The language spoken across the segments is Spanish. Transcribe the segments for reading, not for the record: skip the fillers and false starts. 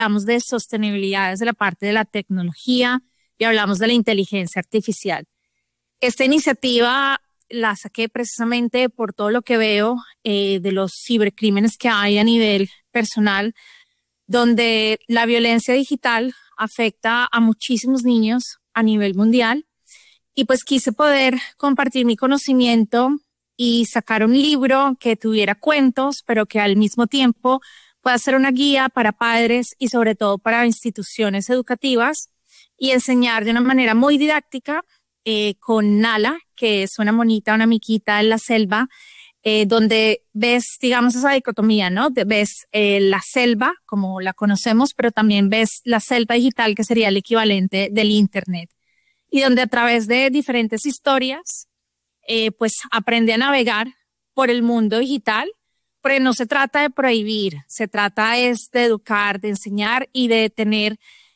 hablamos de sostenibilidad desde la parte de la tecnología y hablamos de la inteligencia artificial. Esta iniciativa la saqué precisamente por todo lo que veo de los cibercrímenes que hay a nivel personal, donde la violencia digital afecta a muchísimos niños a nivel mundial. Y pues quise poder compartir mi conocimiento y sacar un libro que tuviera cuentos, pero que al mismo tiempo pueda ser una guía para padres y sobre todo para instituciones educativas y enseñar de una manera muy didáctica con Nala, que es una monita, una miquita en la selva, donde ves, digamos, esa dicotomía, ¿no? Ves la selva, como la conocemos, pero también ves la selva digital, que sería el equivalente del Internet. Y donde a través de diferentes historias, pues aprende a navegar por el mundo digital, porque no se trata de prohibir, se trata es de educar, de enseñar y de tener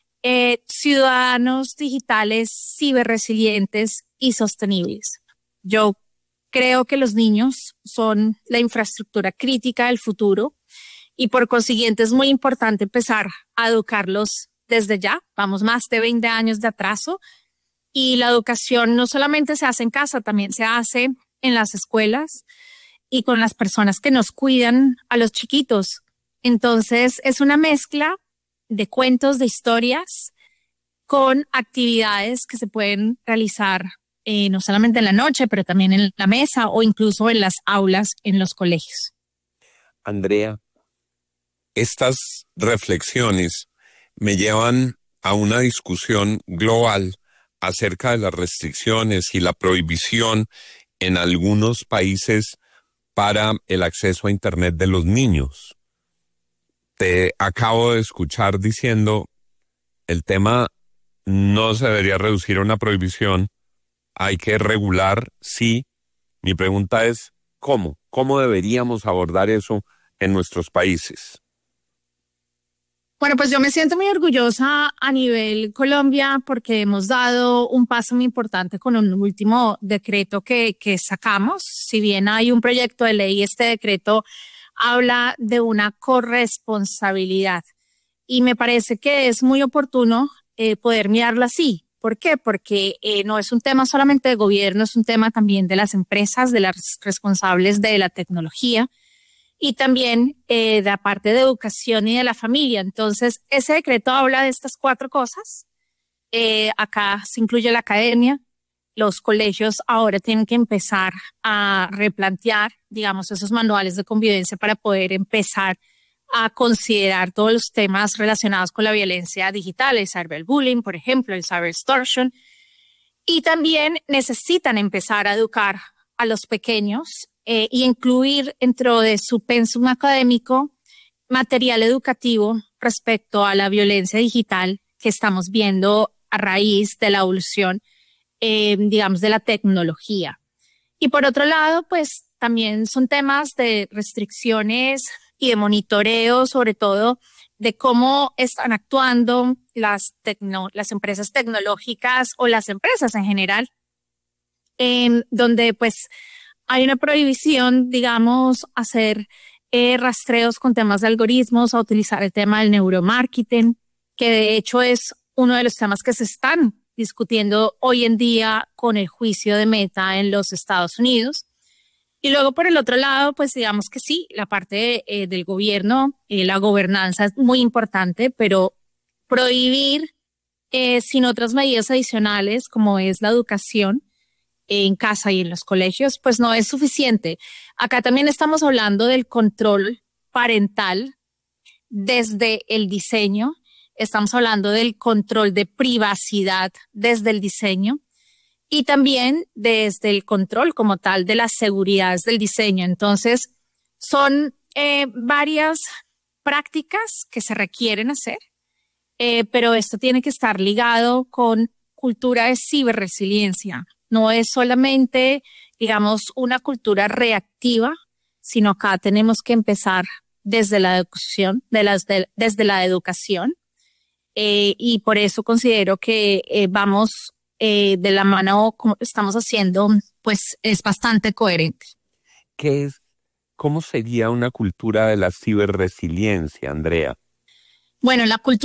ciudadanos digitales ciberresilientes y sostenibles. Yo creo que los niños son la infraestructura crítica del futuro y por consiguiente es muy importante empezar a educarlos desde ya. Vamos más de 20 años de atraso y la educación no solamente se hace en casa, también se hace en las escuelas y con las personas que nos cuidan a los chiquitos. Entonces es una mezcla de cuentos, de historias, con actividades que se pueden realizar no solamente en la noche, pero también en la mesa o incluso en las aulas en los colegios. Andrea, estas reflexiones me llevan a una discusión global acerca de las restricciones y la prohibición en algunos países para el acceso a Internet de los niños. Te acabo de escuchar diciendo el tema no se debería reducir a una prohibición, hay que regular, sí. Mi pregunta es, ¿cómo? ¿Cómo deberíamos abordar eso en nuestros países? Bueno, pues yo me siento muy orgullosa a nivel Colombia porque hemos dado un paso muy importante con un último decreto que sacamos. Si bien hay un proyecto de ley, este decreto habla de una corresponsabilidad y me parece que es muy oportuno poder mirarlo así. ¿Por qué? Porque no es un tema solamente de gobierno, es un tema también de las empresas, de las responsables de la tecnología y también de la parte de educación y de la familia. Entonces, ese decreto habla de estas 4 cosas. Acá se incluye la academia. Los colegios ahora tienen que empezar a replantear, digamos, esos manuales de convivencia para poder empezar a considerar todos los temas relacionados con la violencia digital, el cyberbullying, por ejemplo, el cyberextortion. Y también necesitan empezar a educar a los pequeños y incluir dentro de su pensum académico material educativo respecto a la violencia digital que estamos viendo a raíz de la evolución, digamos, de la tecnología. Y por otro lado, pues también son temas de restricciones y de monitoreo, sobre todo de cómo están actuando las empresas tecnológicas o las empresas en general, donde pues hay una prohibición, digamos, hacer rastreos con temas de algoritmos, a utilizar el tema del neuromarketing, que de hecho es uno de los temas que se están discutiendo hoy en día con el juicio de Meta en los Estados Unidos. Y luego por el otro lado, pues digamos que sí, la parte del gobierno, la gobernanza es muy importante, pero prohibir sin otras medidas adicionales como es la educación en casa y en los colegios, pues no es suficiente. Acá también estamos hablando del control parental desde el diseño, estamos hablando del control de privacidad desde el diseño y también desde el control como tal de las seguridades del diseño. Entonces, son varias prácticas que se requieren hacer, pero esto tiene que estar ligado con cultura de ciberresiliencia. No es solamente, digamos, una cultura reactiva, sino acá tenemos que empezar desde la educación, desde la educación. Y por eso considero que vamos de la mano como estamos haciendo, pues es bastante coherente. ¿Qué es? ¿Cómo sería una cultura de la ciberresiliencia, Andrea? Bueno, la cultura